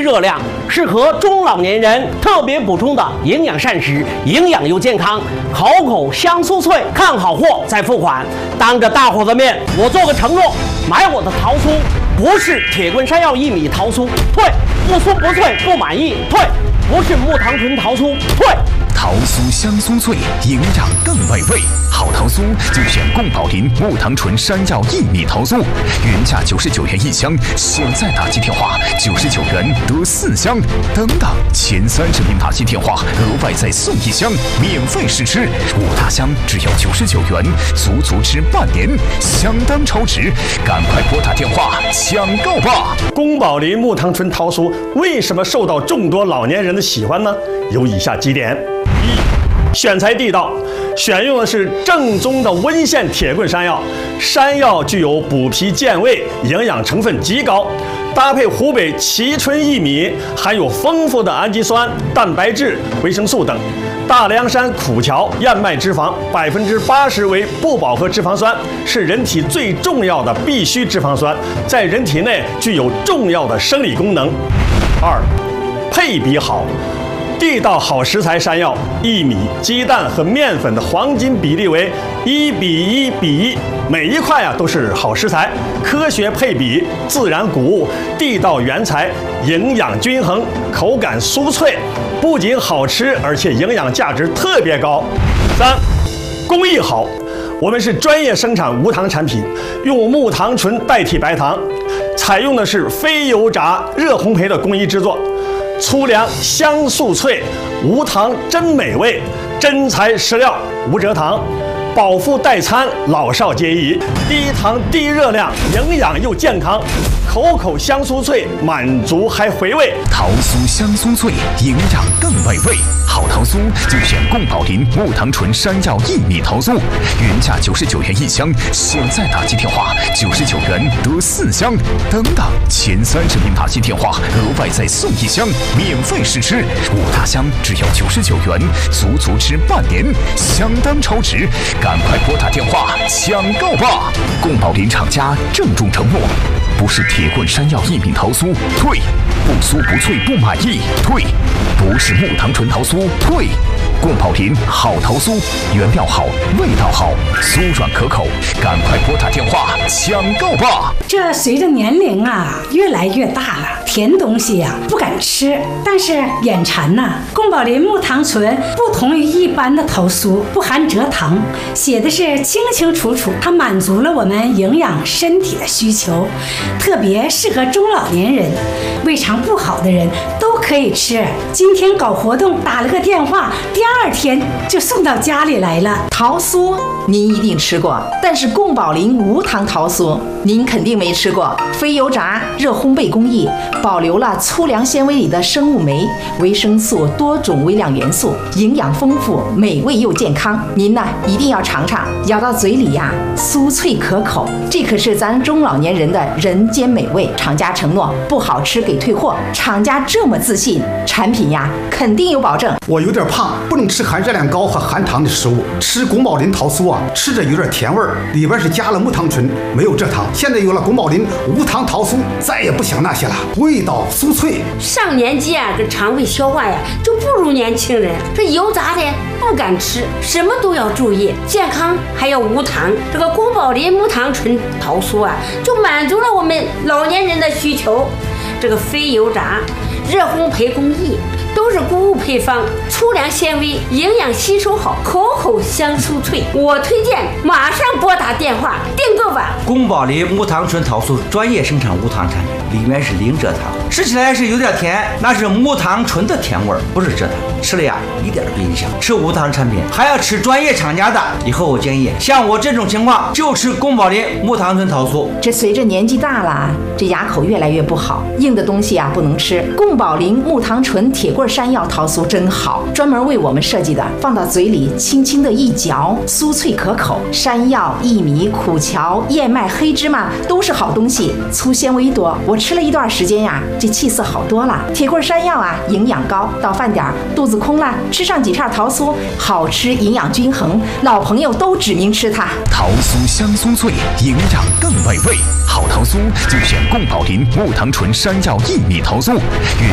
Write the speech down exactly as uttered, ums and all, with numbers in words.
热量，适合中老年人特别补充的营养膳食，营养又健康，口口香酥脆。看好货再付款，当着大伙的面，我做个承诺，买我的桃酥不是铁棍山药薏米桃酥，退；不酥不脆不满意，退；不是木糖醇桃酥，退。 桃酥香酥脆，营养更美味。好桃酥就选贡宝林木糖醇山药薏米桃酥，原价九十九元一箱，现在打击电话九十九元得四箱。等等，前三十名打击电话额外再送一箱，免费试吃。五大箱只要九十九元，足足吃半年，相当超值。赶快拨打电话抢购吧！ 贡宝林木糖醇桃酥为什么受到众多老年人的喜欢呢？有以下几点：一、选材地道，选用的是正宗的温县铁棍山药，山药具有补脾健胃，营养成分极高，搭配湖北蕲春薏米，含有丰富的氨基酸、蛋白质、维生素等。大凉山苦荞燕麦脂肪百分之八十为不饱和脂肪酸，是人体最重要的必需脂肪酸，在人体内具有重要的生理功能。二、配比好。地道好食材山药、薏米、鸡蛋和面粉的黄金比例为一比一比一，每一块啊都是好食材，科学配比，自然谷物，地道原材，营养均衡，口感酥脆，不仅好吃，而且营养价值特别高。三、工艺好，我们是专业生产无糖产品，用木糖醇代替白糖，采用的是非油炸热烘焙的工艺制作。粗粮香酥脆，无糖真美味，真材实料无蔗糖，饱腹代餐，老少皆宜，低糖低热量，营养又健康，口口香酥脆，满足还回味。 桃酥香酥脆，营养更美味。好桃酥就选贡宝林木糖醇山药薏米桃酥，原价九十九元一箱，现在打击电话九十九元得四箱。等等，前三十名打击电话额外再送一箱，免费试吃。五大箱只要九十九元，足足吃半年，相当超值。赶快拨打电话抢购吧！贡宝林厂家郑重承诺，不是铁棍山药薏米桃酥，退；不酥不脆不满意，退；不是木糖醇桃酥，退。贡宝林好桃酥，原料好，味道好，酥软可口，赶快拨打电话抢购吧！ 这随着年龄啊越来越大了，甜东西呀、啊、不敢吃，但是眼馋呐、啊。贡宝林木糖醇不同于一般的桃酥，不含蔗糖，写的是清清楚楚，它满足了我们营养身体的需求，特别适合中老年人，胃肠不好的人都可以吃。今天搞活动打了个电话，第二天就送到家里来了。 桃酥您一定吃过，但是贡宝林无糖桃酥您肯定没吃过。非油炸热烘焙工艺，保留了粗粮纤维里的生物酶、维生素、多种微量元素，营养丰富，美味又健康。您呢一定要尝尝，咬到嘴里呀、啊，酥脆可口，这可是咱中老年人的人间美味。厂家承诺不好吃给退货，厂家这么自信，产品呀肯定有保证。 我有点胖，不能吃含热量高和含糖的食物，吃贡宝林桃酥啊，吃着有点甜味儿，里边是加了木糖醇，没有蔗糖。现在有了贡宝林无糖桃酥，再也不想那些了，味道酥脆。 上年纪啊，这肠胃消化呀就不如年轻人，这油炸的不敢吃，什么都要注意，健康还要无糖。这个贡宝林木糖醇桃酥啊，就满足了我们老年人的需求。这个非油炸热烘焙工艺，都是谷物配方，粗粮纤维，营养吸收好，口口香酥脆。我推荐马上拨打电话订购吧。 贡宝林木糖醇桃酥专业生产无糖产品，里面是零蔗糖，吃起来是有点甜，那是木糖醇的甜味儿，不是蔗糖，吃了呀一点不影响。吃无糖产品还要吃专业厂家的，以后我建议像我这种情况就吃贡宝林木糖醇桃酥。 这随着年纪大了，这牙口越来越不好，硬的东西啊不能吃。贡宝林木糖醇铁棍山药桃酥真好，专门为我们设计的，放到嘴里轻轻的一嚼，酥脆可口。山药、薏米、苦荞、燕麦、黑芝麻都是好东西，粗纤维多。我吃了一段时间呀，这气色好多了。铁棍山药啊，营养高，到饭点肚子空了，吃上几片桃酥，好吃，营养均衡，老朋友都指名吃它。 桃酥香酥脆，营养更美味。好桃酥就选贡宝林木糖醇山药薏米桃酥。